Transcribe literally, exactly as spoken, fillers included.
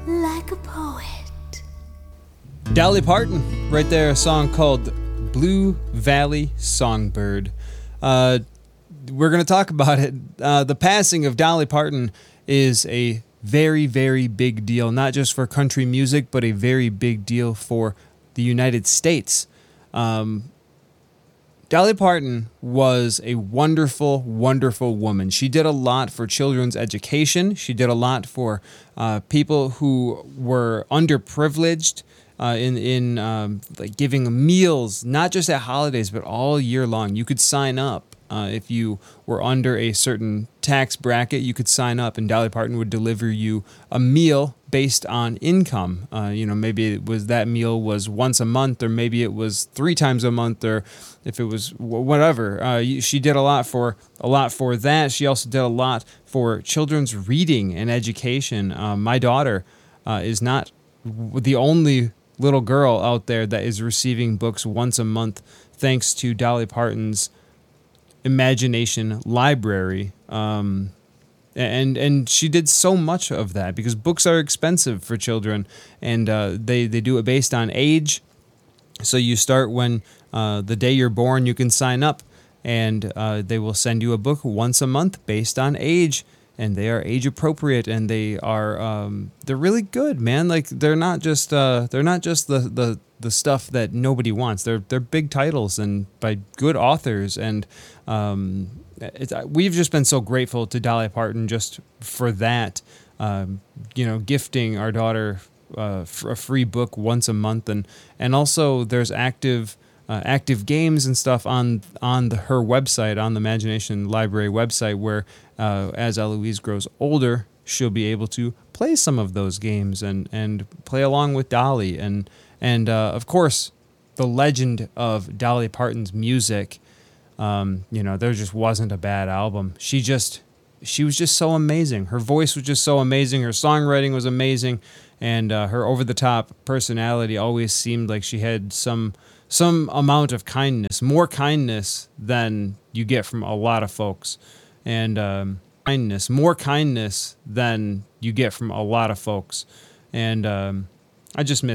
like a poet. Dolly Parton, right there, a song called Blue Valley Songbird. Uh, we're going to talk about it. Uh, the passing of Dolly Parton is a very, very big deal, not just for country music, but a very big deal for the United States. Um, Dolly Parton was a wonderful, wonderful woman. She did a lot for children's education. She did a lot for uh, people who were underprivileged uh, in in um, like giving meals, not just at holidays, but all year long. You could sign up. Uh, if you were under a certain tax bracket, you could sign up, and Dolly Parton would deliver you a meal based on income. Uh, you know, maybe it was that meal was once a month, or maybe it was three times a month, or if it was whatever. Uh, she did a lot for a lot for that. She also did a lot for children's reading and education. Uh, my daughter uh, is not the only little girl out there that is receiving books once a month, thanks to Dolly Parton's Imagination Library, um, and and she did so much of that because books are expensive for children, and uh, they they do it based on age. So you start when uh, the day you're born, you can sign up, and uh, they will send you a book once a month based on age, and they are age appropriate, and they are um, they're really good, man. Like they're not just uh, they're not just the the the stuff that nobody wants. They're they're big titles and by good authors, and um, it's, we've just been so grateful to Dolly Parton just for that. Um, you know, gifting our daughter uh, a free book once a month, and and also there's active uh, active games and stuff on on the, her website, on the Imagination Library website, where uh, as Eloise grows older, she'll be able to play some of those games and and play along with Dolly. And And, uh, of course, the legend of Dolly Parton's music, um, you know, there just wasn't a bad album. She just, she was just so amazing. Her voice was just so amazing. Her songwriting was amazing. And uh, her over-the-top personality always seemed like she had some some amount of kindness, more kindness than you get from a lot of folks. And um, kindness, more kindness than you get from a lot of folks. And um, I just miss